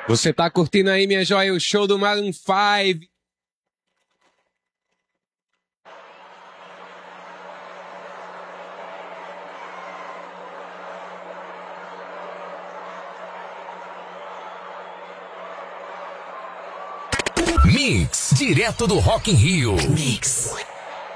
Você tá curtindo aí, minha joia, o show do Maroon 5. Mix, direto do Rock in Rio. Mix.